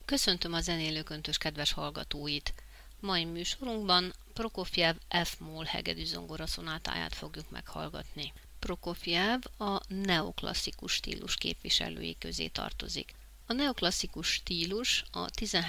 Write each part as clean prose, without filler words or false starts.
Köszöntöm a zenélőköntös kedves hallgatóit! Mai műsorunkban Prokofjev F-moll hegedű zongora szonátáját fogjuk meghallgatni. Prokofjev a neoklasszikus stílus képviselői közé tartozik. A neoklasszikus stílus a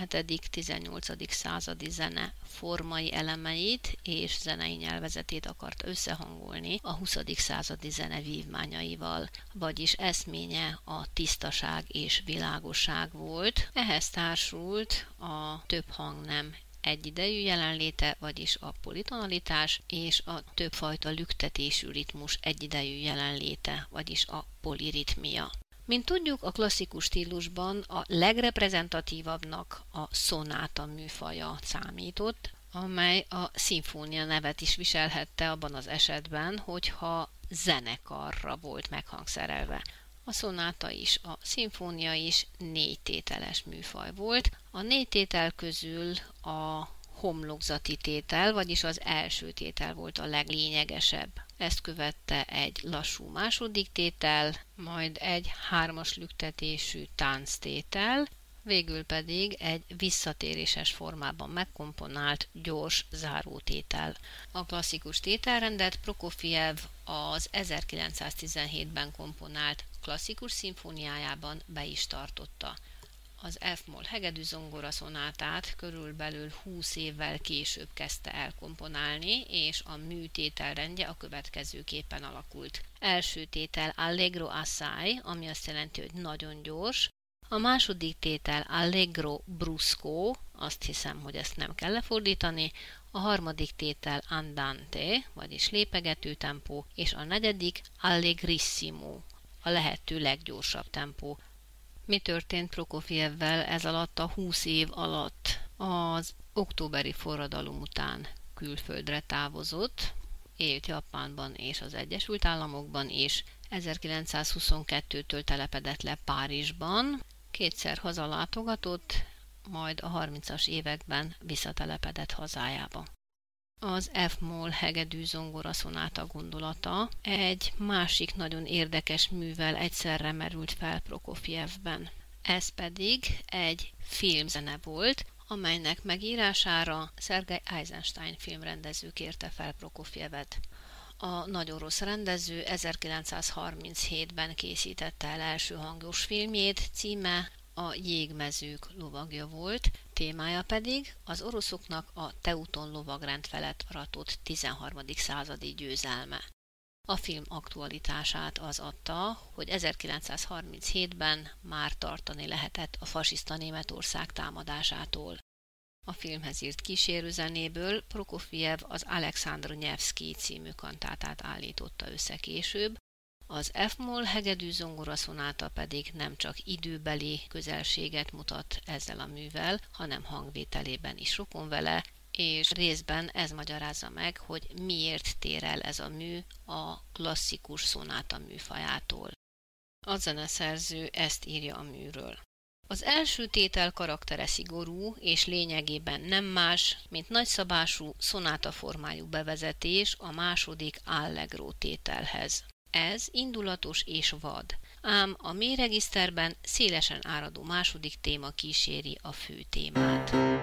17.-18. századi zene formai elemeit és zenei nyelvezetét akarta összehangolni a 20. századi zene vívmányaival, vagyis eszménye a tisztaság és világosság volt. Ehhez társult a több hangnem egyidejű jelenléte, vagyis a politonalitás, és a többfajta lüktetésű ritmus egyidejű jelenléte, vagyis a poliritmia. Mint tudjuk, a klasszikus stílusban a legreprezentatívabbnak a szonáta műfaja számított, amely a szimfónia nevet is viselhette abban az esetben, hogyha zenekarra volt meghangszerelve. A szonáta is, a szimfónia is 4 tételes műfaj volt. A 4 tétel közül a homlokzati tétel, vagyis az első tétel volt a leglényegesebb. Ezt követte egy lassú második tétel, majd egy 3-as lüktetésű tánctétel, végül pedig egy visszatéréses formában megkomponált gyors zárótétel. A klasszikus tételrendet Prokofjev az 1917-ben komponált klasszikus szimfóniájában be is tartotta. Az F-moll hegedű zongora szonátát körülbelül 20 évvel később kezdte el komponálni, és a mű tételrendje a következőképpen alakult. Első tétel Allegro assai, ami azt jelenti, hogy nagyon gyors. A második tétel Allegro brusco, azt hiszem, hogy ezt nem kell lefordítani. A harmadik tétel Andante, vagyis lépegető tempó, és a negyedik Allegrissimo, a lehető leggyorsabb tempó. Mi történt Prokofjevvel ez alatt a 20 év alatt? Az októberi forradalom után külföldre távozott, élt Japánban és az Egyesült Államokban is, 1922-től telepedett le Párizsban, 2-szer hazalátogatott, majd a 30-as években visszatelepedett hazájába. Az F-moll hegedű zongora szonáta gondolata egy másik nagyon érdekes művel egyszerre merült fel Prokofjevben. Ez pedig egy filmzene volt, amelynek megírására Szergej Eisenstein filmrendező kérte fel Prokofjevet. A nagyon rossz rendező 1937-ben készítette el első hangos filmjét, címe a Jégmezők lovagja volt, témája pedig az oroszoknak a teuton lovagrend felett aratott 13. századi győzelme. A film aktualitását az adta, hogy 1937-ben már tartani lehetett a fasiszta Németország támadásától. A filmhez írt kísérőzenéből Prokofjev az Alekszandr Nyevszkij című kantátát állította össze később, az F-moll hegedű zongora szonáta pedig nem csak időbeli közelséget mutat ezzel a művel, hanem hangvételében is rokon vele, és részben ez magyarázza meg, hogy miért tér el ez a mű a klasszikus szonáta műfajától. A zeneszerző ezt írja a műről. Az első tétel karaktere szigorú és lényegében nem más, mint nagyszabású szonáta formájú bevezetés a második allegro tételhez. Ez indulatos és vad, ám a mély regiszterben szélesen áradó második téma kíséri a fő témát.